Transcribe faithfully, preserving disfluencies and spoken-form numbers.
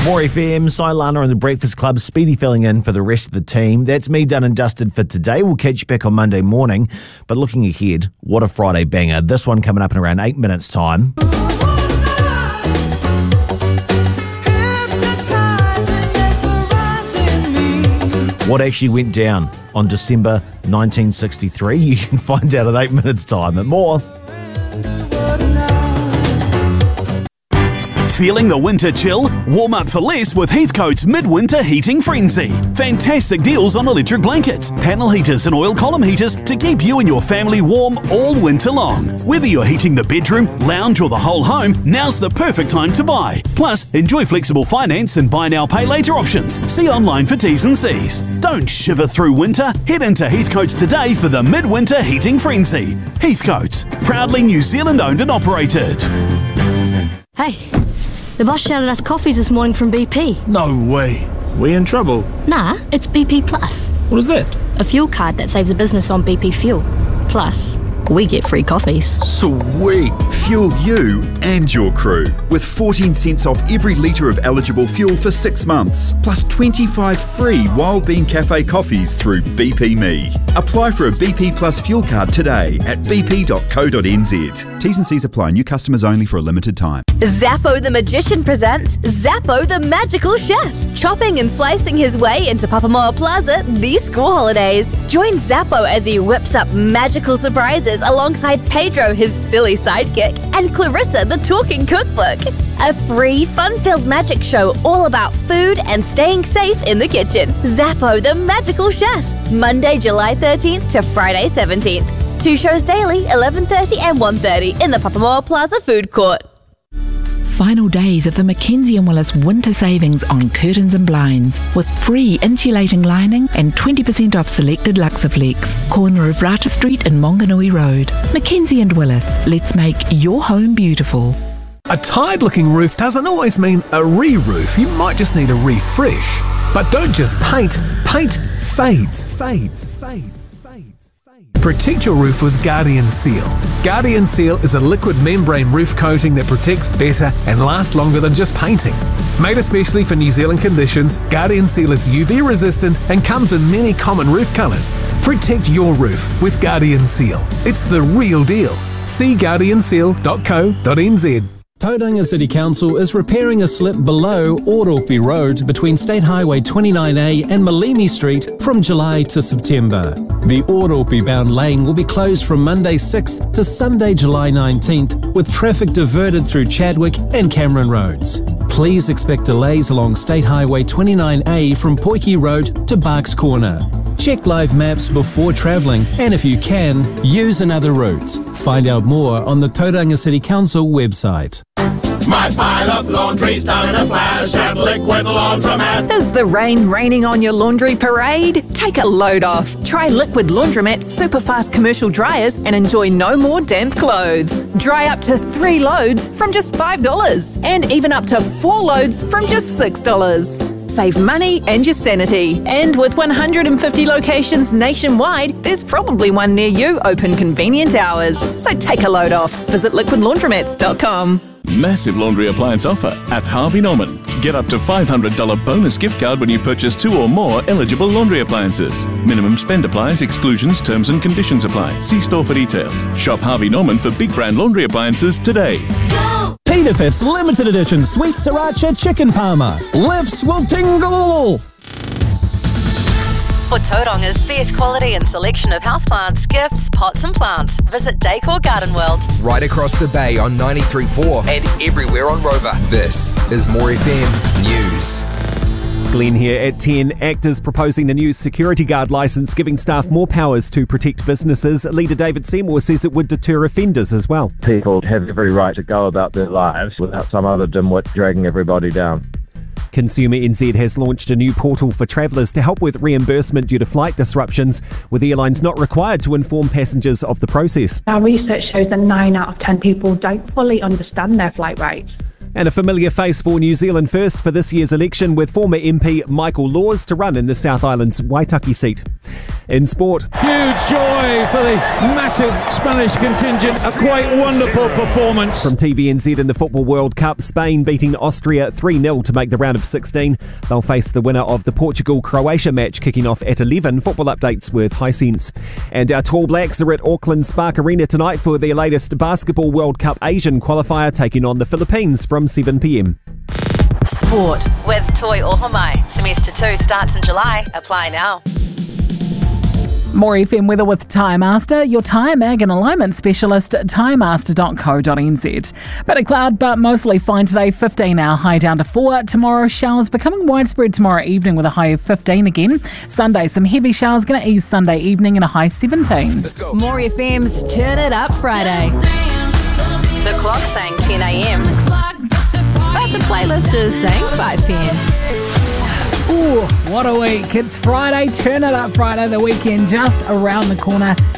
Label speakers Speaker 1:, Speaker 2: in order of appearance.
Speaker 1: More F M, Silana and the Breakfast Club, Speedy filling in for the rest of the team. That's me done and dusted for today. We'll catch you back on Monday morning. But looking ahead, what a Friday banger. This one coming up in around eight minutes' time. What actually went down on December nineteen sixty-three? You can find out in eight minutes' time and more.
Speaker 2: Feeling the winter chill? Warm up for less with Heathcote's Midwinter Heating Frenzy. Fantastic deals on electric blankets, panel heaters and oil column heaters to keep you and your family warm all winter long. Whether you're heating the bedroom, lounge or the whole home, now's the perfect time to buy. Plus, enjoy flexible finance and buy now pay later options. See online for T's and C's. Don't shiver through winter. Head into Heathcote's today for the Midwinter Heating Frenzy. Heathcote's, proudly New Zealand owned and operated.
Speaker 3: Hey. The boss shouted us coffees this morning from B P.
Speaker 4: No way. We in trouble?
Speaker 3: Nah, it's B P Plus.
Speaker 4: What is that?
Speaker 3: A fuel card that saves a business on B P fuel. Plus, we get free coffees.
Speaker 4: Sweet.
Speaker 5: Fuel you and your crew with fourteen cents off every litre of eligible fuel for six months, plus twenty-five free Wild Bean Cafe coffees through B P Me. Apply for a B P Plus fuel card today at b p dot co dot n z. T's and C's apply. New customers only for a limited time.
Speaker 6: Zappo the Magician presents Zappo the Magical Chef, chopping and slicing his way into Papamoa Plaza these school holidays. Join Zappo as he whips up magical surprises alongside Pedro, his silly sidekick, and Clarissa, the talking cookbook. A free, fun-filled magic show all about food and staying safe in the kitchen. Zappo the Magical Chef, Monday, July thirteenth to Friday seventeenth. Two shows daily, eleven thirty and one thirty in the Papamoa Plaza Food Court.
Speaker 7: Final days of the Mackenzie and Willis winter savings on curtains and blinds with free insulating lining and twenty percent off selected Luxaflex. Corner of Rata Street and Monganui Road. Mackenzie and Willis, let's make your home beautiful.
Speaker 8: A tired-looking roof doesn't always mean a re-roof. You might just need a refresh. But don't just paint. Paint fades, fades, fades, fades, fades. Protect your roof with Guardian Seal. Guardian Seal is a liquid membrane roof coating that protects better and lasts longer than just painting. Made especially for New Zealand conditions, Guardian Seal is U V resistant and comes in many common roof colours. Protect your roof with Guardian Seal. It's the real deal. See guardian seal dot co dot n z.
Speaker 9: Tauranga City Council is repairing a slip below Ōropi Road between State Highway twenty-nine A and Malimi Street from July to September. The Ōropi bound lane will be closed from Monday sixth to Sunday July nineteenth, with traffic diverted through Chadwick and Cameron Roads. Please expect delays along State Highway twenty-nine A from Poiki Road to Barks Corner. Check live maps before travelling, and if you can, use another route. Find out more on the Tauranga City Council website.
Speaker 10: My pile of laundry's done a flash at Liquid Laundromat.
Speaker 11: Is the rain raining on your laundry parade? Take a load off. Try Liquid Laundromat's super fast commercial dryers and enjoy no more damp clothes. Dry up to three loads from just five dollars and even up to four loads from just six dollars. Save money and your sanity. And with one hundred fifty locations nationwide, there's probably one near you open convenient hours. So take a load off. Visit liquid laundromats dot com.
Speaker 12: Massive laundry appliance offer at Harvey Norman. Get up to five hundred dollars bonus gift card when you purchase two or more eligible laundry appliances. Minimum spend applies, exclusions, terms and conditions apply. See store for details. Shop Harvey Norman for big brand laundry appliances today.
Speaker 9: Go! Peter Pitt's limited edition sweet sriracha chicken parma. Lips will tingle!
Speaker 13: For Tauranga's best quality and selection of houseplants, gifts, pots and plants, visit Decor Garden World.
Speaker 14: Right across the bay on ninety-three point four and everywhere on Rover. This is More F M News.
Speaker 15: Glenn here at ten. Actors proposing a new security guard licence giving staff more powers to protect businesses. Leader David Seymour says it would deter offenders as well.
Speaker 16: People have every right to go about their lives without some other dimwit dragging everybody down.
Speaker 15: Consumer N Z has launched a new portal for travellers to help with reimbursement due to flight disruptions, with airlines not required to inform passengers of the process.
Speaker 17: Our research shows that nine out of ten people don't fully understand their flight rights.
Speaker 15: And a familiar face for New Zealand First for this year's election, with former M P Michael Laws to run in the South Island's Waitaki seat. In sport,
Speaker 17: huge joy for the massive Spanish contingent. A quite wonderful performance.
Speaker 15: From T V N Z in the Football World Cup, Spain beating Austria three nil to make the round of sixteen. They'll face the winner of the Portugal-Croatia match kicking off at eleven. Football updates with Hisense. And our Tall Blacks are at Auckland Spark Arena tonight for their latest Basketball World Cup Asian qualifier, taking on the Philippines from seven p.m.
Speaker 13: Sport with Toi Ohomai. Semester two starts in July. Apply now.
Speaker 18: More F M weather with Tyre Master, your tyre mag and alignment specialist at tyre master dot co dot n z. Bit of cloud, but mostly fine today. fifteen hour high down to four. Tomorrow, showers becoming widespread tomorrow evening with a high of fifteen again. Sunday, some heavy showers going to ease Sunday evening and a high seventeen.
Speaker 6: More F M's Turn It Up Friday.
Speaker 13: The clock's saying ten a.m.
Speaker 6: But the playlist is saying five p.m.
Speaker 18: Ooh, what a week. It's Friday, Turn It Up Friday, the weekend just around the corner.